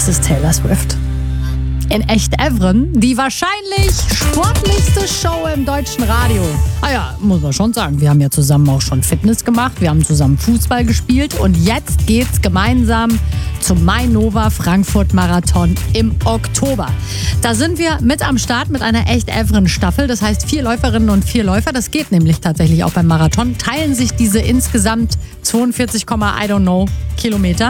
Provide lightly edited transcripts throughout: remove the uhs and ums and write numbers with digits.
Es ist Taylor Swift. In Echt-Evren, die wahrscheinlich sportlichste Show im deutschen Radio. Ah ja, muss man schon sagen, wir haben ja zusammen auch schon Fitness gemacht, wir haben zusammen Fußball gespielt und jetzt geht's gemeinsam zum Mainova Frankfurt Marathon im Oktober. Da sind wir mit am Start mit einer Echt-Evren-Staffel, das heißt 4 Läuferinnen und 4 Läufer, das geht nämlich tatsächlich auch beim Marathon, teilen sich diese insgesamt 42, I don't know Kilometer.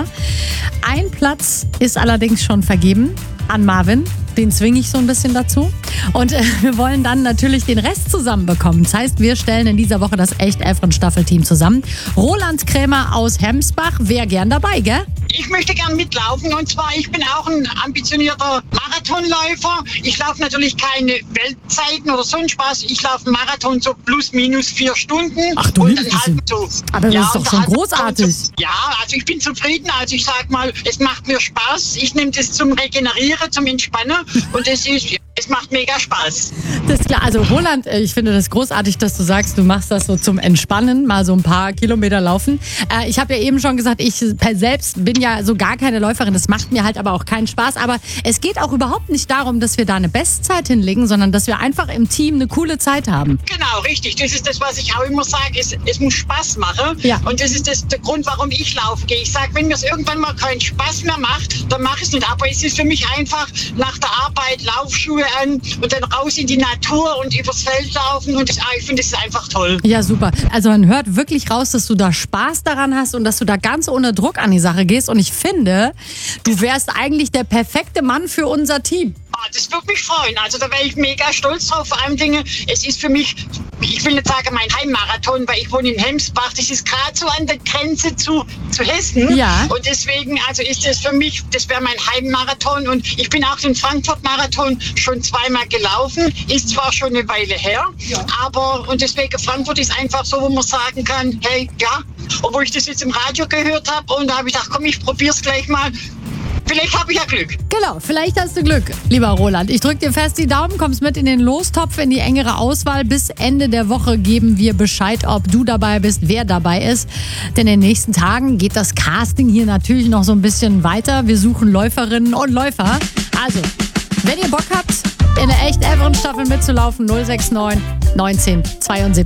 Ein Platz ist allerdings schon vergeben an Marvin, den zwinge ich so ein bisschen dazu. Und wir wollen dann natürlich den Rest zusammenbekommen. Das heißt, wir stellen in dieser Woche das Echt-Evren-Staffelteam zusammen. Roland Krämer aus Hemsbach wäre gern dabei, gell? Ich möchte gern mitlaufen und zwar, ich bin auch ein ambitionierter Marathonläufer. Ich laufe natürlich keine Weltzeiten oder sonst was. Ich laufe einen Marathon so plus minus 4 Stunden. Ach du liebes bisschen. So. Aber das ist doch schon großartig. Ja, also ich bin zufrieden. Also ich sag mal, es macht mir Spaß. Ich nehme das zum Regenerieren, zum Entspannen und es macht mega Spaß. Das ist klar. Also Roland, ich finde das großartig, dass du sagst, du machst das so zum Entspannen, mal so ein paar Kilometer laufen. Ich habe ja eben schon gesagt, ich selbst bin ja so gar keine Läuferin. Das macht mir halt aber auch keinen Spaß. Aber es geht auch überhaupt nicht darum, dass wir da eine Bestzeit hinlegen, sondern dass wir einfach im Team eine coole Zeit haben. Genau, richtig. Das ist das, was ich auch immer sage. Es muss Spaß machen. Ja. Und das ist der Grund, warum ich laufen gehe. Ich sage, wenn mir es irgendwann mal keinen Spaß mehr macht, dann mache ich es nicht. Aber es ist für mich einfach nach der Arbeit Laufschuhe an und dann raus in die Natur und übers Feld laufen. Und ich finde, das ist einfach toll. Ja, super. Also man hört wirklich raus, dass du da Spaß daran hast und dass du da ganz ohne Druck an die Sache gehst. Und ich finde, du wärst eigentlich der perfekte Mann für unser Team. Das würde mich freuen. Also da wäre ich mega stolz drauf. Vor allem Dinge, es ist für mich, ich will nicht sagen mein Heimmarathon, weil ich wohne in Hemsbach. Das ist gerade so an der Grenze zu Hessen. Ja. Und deswegen, also ist das für mich, das wäre mein Heimmarathon. Und ich bin auch den Frankfurt-Marathon schon 2-mal gelaufen. Ist zwar schon eine Weile her, aber, und deswegen Frankfurt ist einfach so, wo man sagen kann, hey, ja, obwohl ich das jetzt im Radio gehört habe und da habe ich gedacht, komm, ich probier's gleich mal. Vielleicht habe ich ja Glück. Genau, vielleicht hast du Glück, lieber Roland. Ich drücke dir fest die Daumen, kommst mit in den Lostopf, in die engere Auswahl. Bis Ende der Woche geben wir Bescheid, ob du dabei bist, wer dabei ist. Denn in den nächsten Tagen geht das Casting hier natürlich noch so ein bisschen weiter. Wir suchen Läuferinnen und Läufer. Also, wenn ihr Bock habt, in der Echt-Evren-Staffel mitzulaufen, 069 19 72